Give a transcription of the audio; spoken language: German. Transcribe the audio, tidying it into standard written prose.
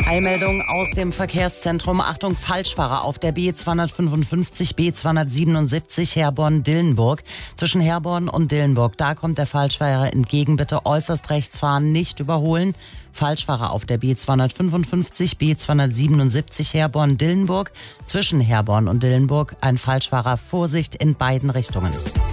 Eilmeldung aus dem Verkehrszentrum. Achtung, Falschfahrer auf der B255, B277 Herborn-Dillenburg. Zwischen Herborn und Dillenburg, da kommt der Falschfahrer entgegen. Bitte äußerst rechts fahren, nicht überholen. Falschfahrer auf der B255, B277 Herborn-Dillenburg. Zwischen Herborn und Dillenburg ein Falschfahrer. Vorsicht in beiden Richtungen.